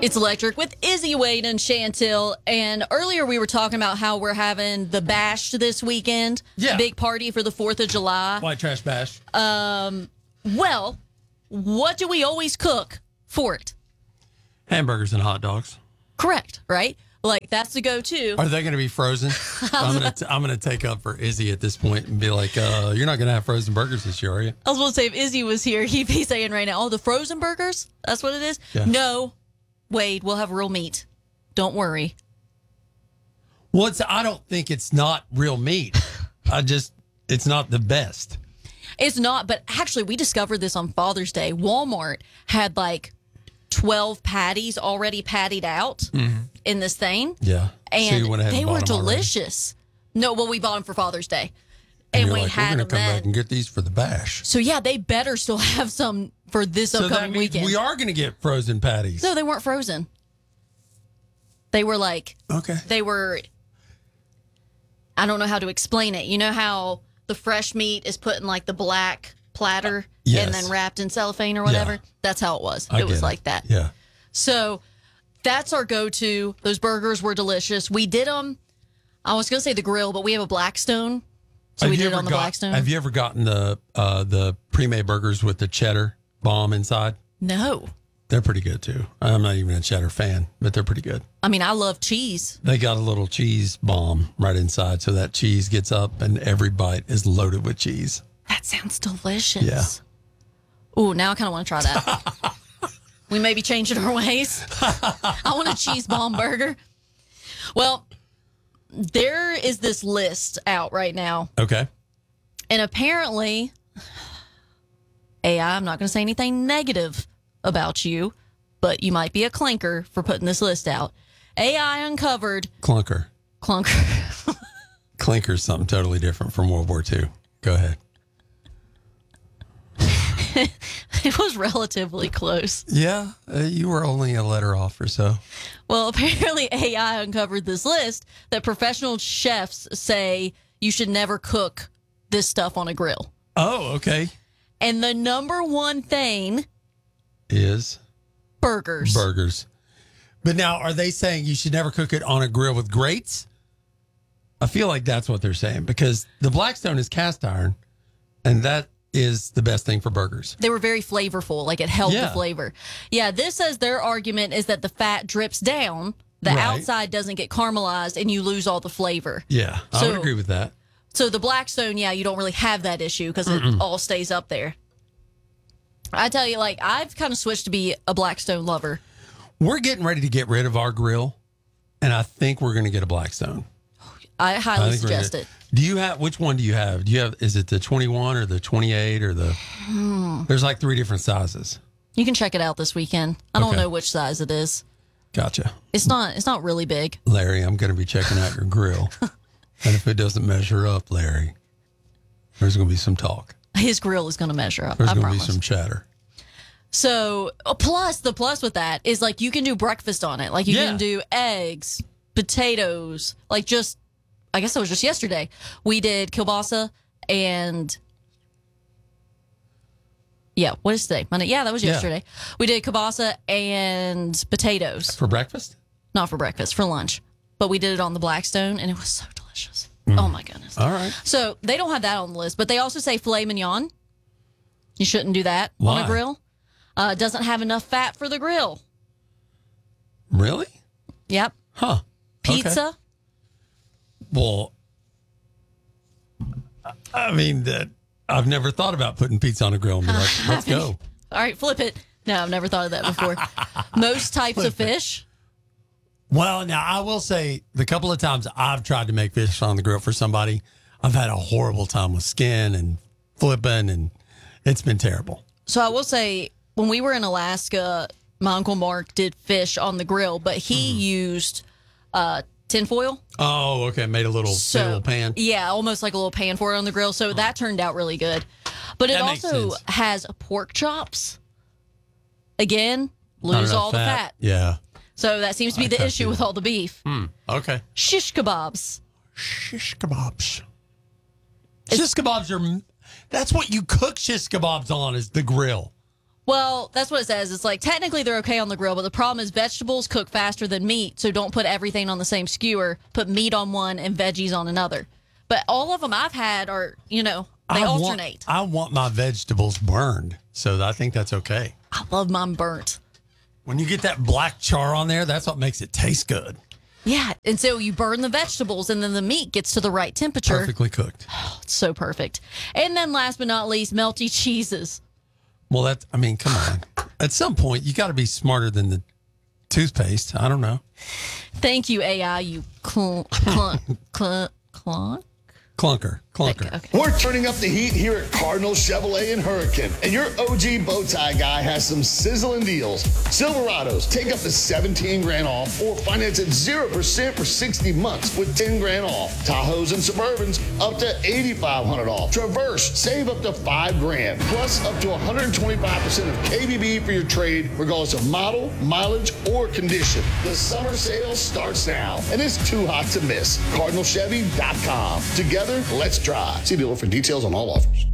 It's Electric with Izzy, Wade, and Chantel. And earlier we were talking about how we're having the bash this weekend. Yeah. Big party for the 4th of July. White trash bash. Well, what do we always cook for it? Hamburgers and hot dogs. Correct, right? Like, that's the go-to. Are they going to be frozen? I'm gonna take up for Izzy at this point and be like, you're not going to have frozen burgers this year, are you? I was going to say, if Izzy was here, he'd be saying right now, oh, the frozen burgers? That's what it is? Yeah. No, Wade, we'll have real meat. Don't worry. I don't think it's not real meat. It's not the best. It's not, but actually, we discovered this on Father's Day. Walmart had like 12 patties already pattied out in this thing. Yeah. And So you went ahead and they bought were them already. delicious. No, well, we bought them for Father's Day. And And you're we like, had we're them going to come then. back and get these for the bash. So, yeah, they better still have some for this So that upcoming means weekend. we are going to get frozen patties. No, they weren't frozen. They were like, Okay. I don't know how to explain it. You know how the fresh meat is put in like the black platter Yes. and then wrapped in cellophane or whatever? Yeah. That's how it was. I It was get like that. Yeah. So that's our go-to. Those burgers were delicious. We did them, I was going to say the grill, but we have a Blackstone. So we did it on the Blackstone. Have you ever gotten the pre-made burgers with the cheddar bomb inside? No. They're pretty good too. I'm not even a cheddar fan, but they're pretty good. I mean, I love cheese. They got a little cheese bomb right inside, so that cheese gets up and every bite is loaded with cheese. That sounds delicious. Yeah. Ooh, now I kind of want to try that. We may be changing our ways. I want a cheese bomb burger. Well, there is this list out right now. Okay. And apparently, AI, I'm not going to say anything negative about you, but you might be a clinker for putting this list out. AI uncovered Clunker. clunker. Clinker's something totally different from World War II. Go ahead. It was relatively close. Yeah, you were only a letter off or so. Well, apparently AI uncovered this list that professional chefs say you should never cook this stuff on a grill. Oh, okay. And the number one thing, Is burgers. burgers. But now, are they saying you should never cook it on a grill with grates? I feel like that's what they're saying because the Blackstone is cast iron, and that is the best thing for burgers. They were very flavorful, like it held the Yeah. flavor. Yeah, this says their argument is that the fat drips down, the Right. outside doesn't get caramelized, and you lose all the flavor. Yeah, I So- would agree with that. So the Blackstone, yeah, you don't really have that issue because it all stays up there. I tell you, like, I've kind of switched to be a Blackstone lover. We're getting ready to get rid of our grill, and I think we're going to get a Blackstone. I I highly think we're suggest gonna- it. Do you have, which one do you have? Is it the 21 or the 28 or the, there's like 3 different sizes. You can check it out this weekend. I don't Okay. know which size it is. Gotcha. It's not really big. Larry, I'm going to be checking out your grill. And if it doesn't measure up, Larry, there's going to be some talk. His grill is going to measure up. There's I going to be promise. some chatter. So, the plus with that is like you can do breakfast on it. Like you Yeah. can do eggs, potatoes, like just, I guess it was just yesterday. We did kielbasa and, yeah, what is today? Monday? Yeah, that was Yeah. yesterday. We did kielbasa and potatoes. For breakfast? Not for breakfast, for lunch. But we did it on the Blackstone and it was so delicious. Oh my goodness. All right. So they don't have that on the list, but they also say filet mignon. You shouldn't do that on Why? a grill. Doesn't have enough fat for the grill. Really? Yep. Huh. Pizza. Okay. Well, I mean, I've never thought about putting pizza on a grill and be like, let's go. All right, flip it. No, I've never thought of that before. Most types of fish. Well, now I will say the couple of times I've tried to make fish on the grill for somebody, I've had a horrible time with skin and flipping, and it's been terrible. So I will say, when we were in Alaska, my Uncle Mark did fish on the grill, but he used tinfoil. Oh, okay. Made a little, pan. Yeah, almost like a little pan for it on the grill. So that turned out really good. But it That makes also sense. has pork chops. Again, Not lose enough all the fat. Yeah. So that seems to be the can issue see with that. all the beef. Okay. Shish kebabs. Shish kebabs. Shish kebabs are, that's what you cook shish kebabs on, is the grill. Well, that's what it says. It's like technically they're okay on the grill, but the problem is vegetables cook faster than meat. So don't put everything on the same skewer. Put meat on one and veggies on another. But all of them I've had are, they alternate. I want my vegetables burned, so I think that's okay. I love mine burnt. When you get that black char on there, that's what makes it taste good. Yeah, and so you burn the vegetables, and then the meat gets to the right temperature. Perfectly cooked. Oh, it's so perfect. And then last but not least, melty cheeses. Well, come on. At some point, you got to be smarter than the toothpaste. I don't know. Thank you, AI, you clunker. Clunker. Okay. We're turning up the heat here at Cardinal Chevrolet and Hurricane, and your OG bow tie guy has some sizzling deals. Silverados take up to 17 grand off, or finance at 0% for 60 months with 10 grand off. Tahoes and Suburbans up to 8,500 off. Traverse save up to 5 grand, plus up to 125% of KBB for your trade, regardless of model, mileage, or condition. The summer sale starts now, and it's too hot to miss. CardinalChevy.com. Together, let's drive. See dealer for details on all offers.